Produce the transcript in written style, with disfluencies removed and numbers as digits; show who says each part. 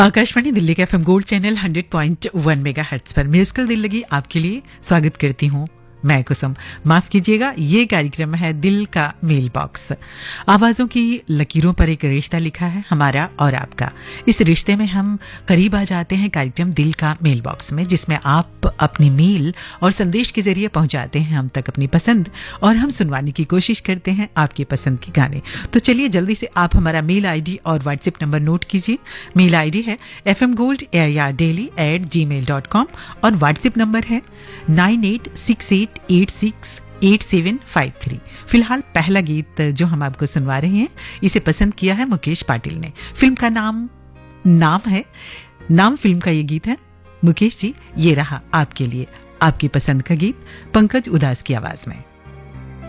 Speaker 1: आकाशवाणी दिल्ली के FM gold channel 100.1 megahertz पर musical दिल लगी आपके लिए स्वागत करती हूँ मैं कुसुम। माफ कीजिएगा, ये कार्यक्रम है दिल का मेल बॉक्स। आवाजों की लकीरों पर एक रिश्ता लिखा है हमारा और आपका। इस रिश्ते में हम करीब आ जाते हैं कार्यक्रम दिल का मेल बॉक्स में, जिसमें आप अपनी मेल और संदेश के जरिए पहुंचाते हैं हम तक अपनी पसंद और हम सुनवाने की कोशिश करते हैं आपकी पसंद के गाने। तो चलिए जल्दी से आप हमारा मेल आईडी और व्हाट्सएप नंबर नोट कीजिए। मेल आईडी है fmgold@gmail.com और व्हाट्सएप नंबर है 9868868753। फिलहाल पहला गीत जो हम आपको सुनवा रहे हैं, इसे पसंद किया है मुकेश पाटिल ने। फिल्म का नाम फिल्म का ये गीत है। मुकेश जी, ये रहा आपके लिए आपकी पसंद का गीत पंकज उदास की आवाज में।